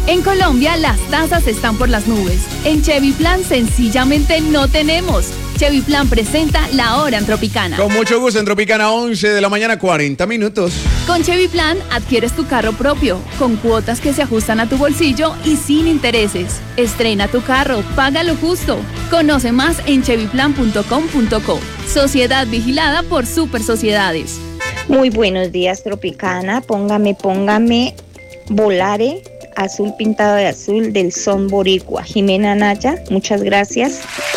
En Colombia las tasas están por las nubes. En Chevy Plan sencillamente no tenemos. Chevy Plan presenta La Hora en Tropicana. Con mucho gusto en Tropicana, 11 de la mañana, 40 minutos. Con Chevy Plan adquieres tu carro propio, con cuotas que se ajustan a tu bolsillo y sin intereses. Estrena tu carro, págalo justo. Conoce más en chevyplan.com.co. Sociedad vigilada por Super Sociedades. Muy buenos días, Tropicana. Póngame Volare, azul pintado de azul del son boricua. Jimena Naya, muchas gracias.